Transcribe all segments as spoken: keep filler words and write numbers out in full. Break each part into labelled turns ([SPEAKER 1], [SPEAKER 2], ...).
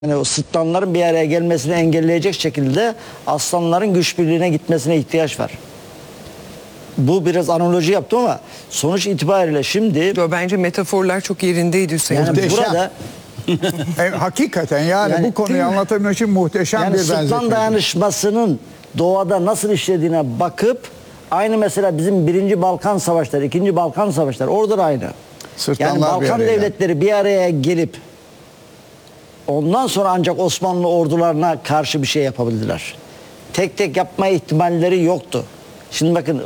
[SPEAKER 1] Yani o sırtlanların bir araya gelmesini engelleyecek şekilde aslanların güç birliğine gitmesine ihtiyaç var. Bu biraz analoji yaptım ama sonuç itibariyle şimdi...
[SPEAKER 2] Yo, bence metaforlar çok yerindeydi Hüseyin.
[SPEAKER 1] Yani burada...
[SPEAKER 3] e, hakikaten yani, yani bu konuyu anlatabilmek için muhteşem
[SPEAKER 1] yani
[SPEAKER 3] bir benzetme.
[SPEAKER 1] sırtlan dayanışmasının doğada nasıl işlediğine bakıp aynı mesela bizim birinci Balkan Savaşları, ikinci Balkan Savaşları orada da aynı.
[SPEAKER 3] Sırtlanlar
[SPEAKER 1] yani Balkan
[SPEAKER 3] bir
[SPEAKER 1] devletleri yani. bir araya gelip ondan sonra ancak Osmanlı ordularına karşı bir şey yapabildiler. Tek tek yapma ihtimalleri yoktu. Şimdi bakın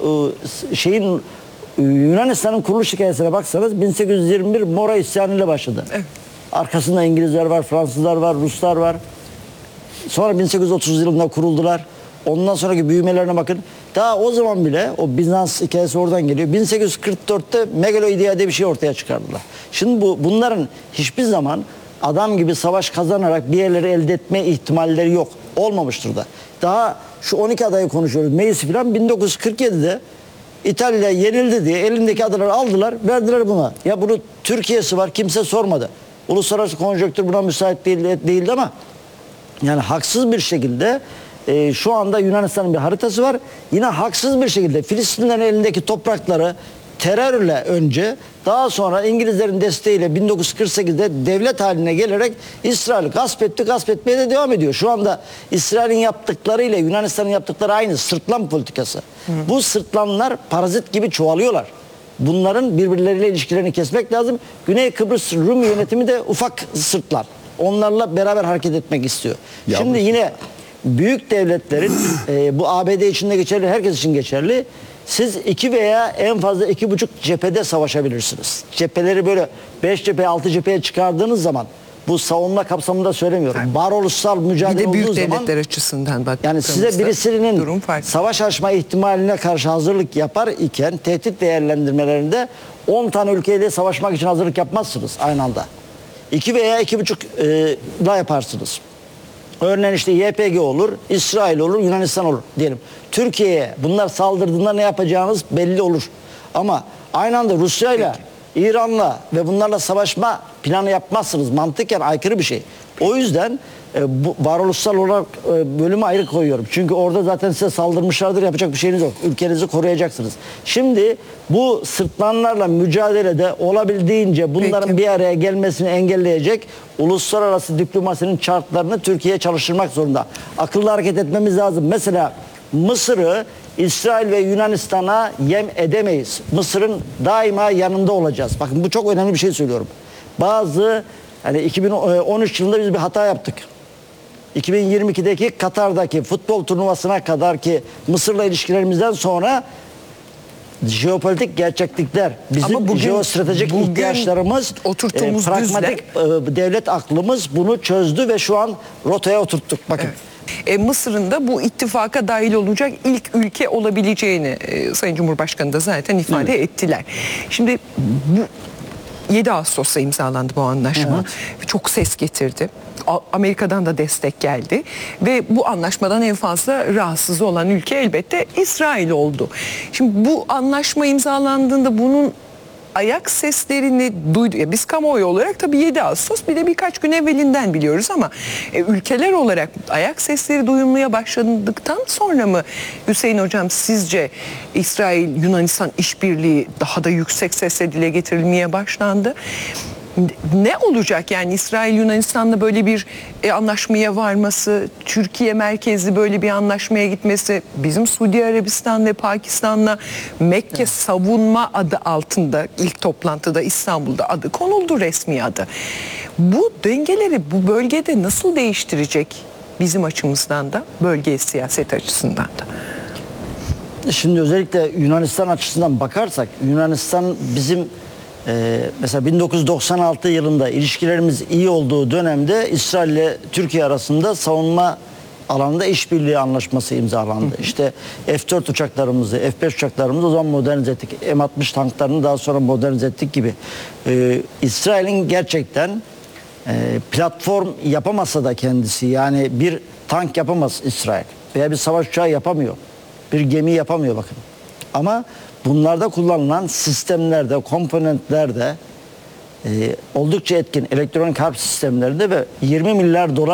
[SPEAKER 1] şeyin Yunanistan'ın kuruluş hikayesine baksanız bin sekiz yüz yirmi bir Mora isyanı ile başladı. Evet. Arkasında İngilizler var, Fransızlar var, Ruslar var. Sonra bin sekiz yüz otuz yılında kuruldular. Ondan sonraki büyümelerine bakın. Daha o zaman bile o Bizans hikayesi oradan geliyor. bin sekiz yüz kırk dörtte Megaloidia diye bir şey ortaya çıkardılar. Şimdi bu bunların hiçbir zaman adam gibi savaş kazanarak bir yerleri elde etme ihtimalleri yok. Olmamıştır da. Daha şu on iki adayı konuşuyoruz. Meclisi falan bin dokuz yüz kırk yedide İtalya yenildi diye elindeki adaları aldılar, verdiler buna. Ya bunu Türkiye'si var, kimse sormadı. Uluslararası konjonktür buna müsait değil, değildi ama yani haksız bir şekilde e, şu anda Yunanistan'ın bir haritası var. Yine haksız bir şekilde Filistinlerin elindeki toprakları terörle önce, daha sonra İngilizlerin desteğiyle bin dokuz yüz kırk sekizde devlet haline gelerek İsrail'i gasp etti, gasp etmeye de devam ediyor. Şu anda İsrail'in yaptıklarıyla Yunanistan'ın yaptıkları aynı, sırtlan politikası. Hı. Bu sırtlanlar parazit gibi çoğalıyorlar. Bunların birbirleriyle ilişkilerini kesmek lazım. Güney Kıbrıs Rum yönetimi de ufak sırtlan. Onlarla beraber hareket etmek istiyor. Ya Şimdi bu... yine büyük devletlerin e, bu A B D için de geçerli, herkes için geçerli. Siz iki veya en fazla iki buçuk cephede savaşabilirsiniz. Cepheleri böyle beş cephe, altı cepheye çıkardığınız zaman, bu savunma kapsamında söylemiyorum. Yani, varoluşsal mücadele olduğu zaman. Bir de büyük
[SPEAKER 2] devletler açısından bak.
[SPEAKER 1] Yani size birisinin savaş açma ihtimaline karşı hazırlık yapar iken tehdit değerlendirmelerinde on tane ülkeyle savaşmak için hazırlık yapmazsınız aynı anda. iki veya iki buçuk e, da yaparsınız. Örneğin işte Y P G olur, İsrail olur, Yunanistan olur diyelim. Türkiye'ye bunlar saldırdığında ne yapacağınız belli olur. Ama aynı anda Rusya'yla, İran'la ve bunlarla savaşma planı yapmazsınız. Mantıken aykırı bir şey. O yüzden e, bu varoluşsal olarak e, bölümü ayrı koyuyorum. Çünkü orada zaten size saldırmışlardır, yapacak bir şeyiniz yok. Ülkenizi koruyacaksınız. Şimdi bu sırtlanlarla mücadelede olabildiğince bunların Peki. bir araya gelmesini engelleyecek uluslararası diplomasinin şartlarını Türkiye çalıştırmak zorunda. Akıllı hareket etmemiz lazım. Mesela Mısır'ı İsrail ve Yunanistan'a yem edemeyiz. Mısır'ın daima yanında olacağız. Bakın bu çok önemli bir şey söylüyorum. Bazı hani iki bin on üç yılında biz bir hata yaptık. iki bin yirmi ikideki Katar'daki futbol turnuvasına kadar ki Mısır'la ilişkilerimizden sonra jeopolitik gerçeklikler, bizim bugün, jeostratejik bugün ihtiyaçlarımız, e, pragmatik e, devlet aklımız bunu çözdü ve şu an rotaya oturttuk. Bakın.
[SPEAKER 2] Evet. E, Mısır'ın da bu ittifaka dahil olacak ilk ülke olabileceğini e, Sayın Cumhurbaşkanı da zaten ifade evet. ettiler. Şimdi bu yedi Ağustos'ta imzalandı bu anlaşma. Evet. Çok ses getirdi. Amerika'dan da destek geldi ve bu anlaşmadan en fazla rahatsız olan ülke elbette İsrail oldu. Şimdi bu anlaşma imzalandığında bunun ayak seslerini duydu. Ya biz kamuoyu olarak tabii yedi Ağustos bir de birkaç gün evvelinden biliyoruz ama e, ülkeler olarak ayak sesleri duyulmaya başladıktan sonra mı Hüseyin Hocam sizce İsrail Yunanistan işbirliği daha da yüksek sesle dile getirilmeye başlandı? Ne olacak yani İsrail Yunanistan'la böyle bir e, anlaşmaya varması, Türkiye merkezli böyle bir anlaşmaya gitmesi, bizim Suudi Arabistan ve Pakistan'la Mekke evet. savunma adı altında ilk toplantıda İstanbul'da adı konuldu, resmi adı. Bu dengeleri bu bölgede nasıl değiştirecek bizim açımızdan da, bölge siyaset açısından da?
[SPEAKER 1] Şimdi özellikle Yunanistan açısından bakarsak, Yunanistan bizim Ee, mesela bin dokuz yüz doksan altı yılında ilişkilerimiz iyi olduğu dönemde İsrail ile Türkiye arasında savunma alanında işbirliği anlaşması imzalandı. Hı hı. İşte F dört uçaklarımızı, F beş uçaklarımızı o zaman modernize ettik. M altmış tanklarını daha sonra modernize ettik gibi. Ee, İsrail'in gerçekten e, platform yapamasa da kendisi, yani bir tank yapamaz İsrail veya bir savaş uçağı yapamıyor. Bir gemi yapamıyor bakın. Ama bunlarda kullanılan sistemlerde, komponentlerde e, oldukça etkin elektronik harp sistemlerinde ve yirmi milyar dolar